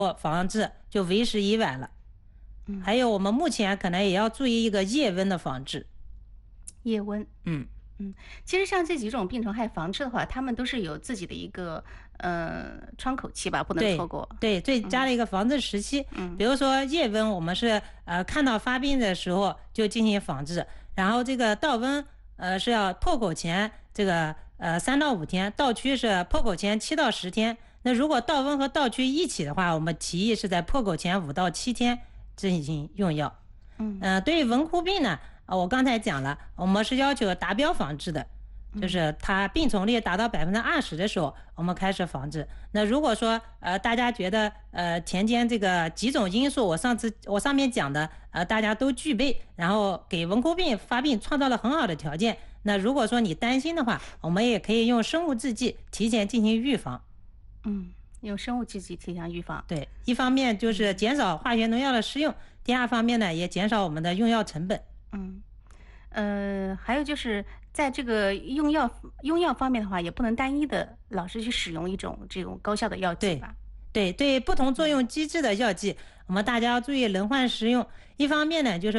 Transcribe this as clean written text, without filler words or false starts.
防治就为时已晚了。还有我们目前可能也要注意一个夜瘟的防治。 夜瘟， 嗯。 其实像这几种病虫害防治的话，它们都是有自己的一个窗口期吧，不能错过。 对，最佳的一个防治时期。比如说夜瘟，我们是看到发病的时候就进行防治，然后这个盗瘟是要破口前这个3到5天，盗区是破口前7到10天。那如果盗瘟和盗区一起的话，我们提议是在破口前5到7天进行用药。对于蚊枯病呢，我刚才讲了，我们是要求达标防治的，就是它病虫率达到20%的时候，我们开始防治。那如果说大家觉得田间这个几种因素，我上面讲的大家都具备，然后给蚊枯病发病创造了很好的条件，那如果说你担心的话，我们也可以用生物制剂提前进行预防。 用生物制剂提前预防。 对，一方面就是减少化学农药的使用，第二方面呢也减少我们的用药成本。 还有就是在这个用药方面的话，也不能单一的老是去使用这种高效的药剂吧。 对，不同作用机制的药剂，我们大家要注意轮换使用。一方面呢，就是